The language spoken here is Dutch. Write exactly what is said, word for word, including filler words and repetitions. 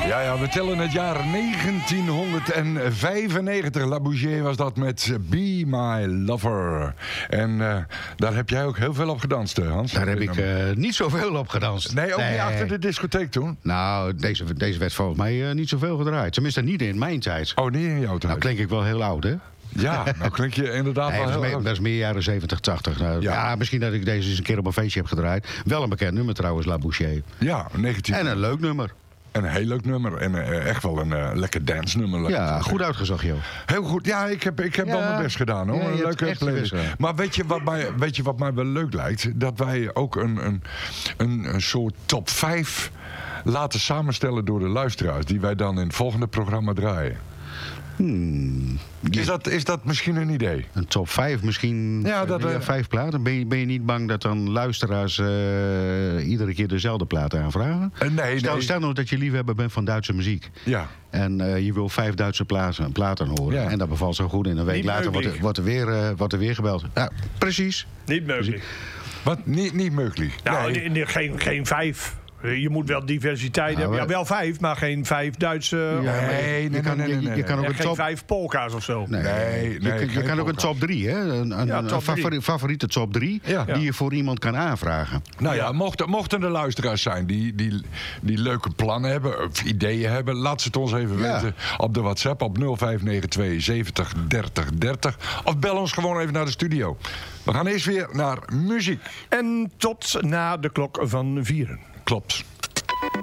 Ja, ja, we tellen het jaar negentienhonderdvijfennegentig. La Bougie was dat met Be My Lover. En uh, daar heb jij ook heel veel op gedanst, Hans. Daar heb ik uh, niet zoveel op gedanst. Nee, ook nee. niet achter de discotheek toen? Nou, deze, deze werd volgens mij uh, niet zoveel gedraaid. Tenminste, niet in mijn tijd. Oh, niet in jouw tijd? Nou klink ik wel heel oud, hè? Ja, nou klink je inderdaad nee, wel dat, heel is meer, oud. dat is meer jaren zeventig, tachtig. Nou, ja. ja, misschien dat ik deze eens een keer op een feestje heb gedraaid. Wel een bekend nummer trouwens, La Bougie. Ja, negentien. En een leuk nummer. En een heel leuk nummer. En uh, echt wel een uh, lekker dance nummer. Ja, goed uitgezocht, joh. Heel goed. Ja, ik heb, ik heb ja. wel mijn best gedaan, hoor. Ja, een leuke playlist. Maar weet je, wat mij, weet je wat mij wel leuk lijkt? Dat wij ook een, een, een, een soort top vijf laten samenstellen door de luisteraars. Die wij dan in het volgende programma draaien. Hmm. Is dat, is dat misschien een idee? Een top vijf, misschien ja, dat, uh, vijf platen. Ben je, ben je niet bang dat dan luisteraars uh, iedere keer dezelfde platen aanvragen? Uh, nee, stel, nee. stel nou dat je liefhebber bent van Duitse muziek. Ja. En uh, je wil vijf Duitse platen, platen horen. Ja. En dat bevalt zo goed. En een week niet later wordt er, wordt, er weer, uh, wordt er weer gebeld. Ja, precies. Niet mogelijk. Wat? Niet, niet mogelijk? Nou, nee. nee, geen, geen vijf. Je moet wel diversiteit nou, hebben. Ja, wel vijf, maar geen vijf Duitse... Ja, nee, nee, je kan, nee, nee, nee, je, je kan ook en een geen top... vijf polka's of zo. Nee, nee, je, nee, je, je kan ook een top drie, hè? Een, een, ja, top een favori, drie. favoriete top drie, ja. die je voor iemand kan aanvragen. Nou ja, mochten, mochten er luisteraars zijn die, die, die leuke plannen hebben, of ideeën hebben, laat ze het ons even ja. weten op de WhatsApp op nul vijf negen twee zeventig dertig dertig. Of bel ons gewoon even naar de studio. We gaan eerst weer naar muziek. En tot na de klok van vieren. Klopt.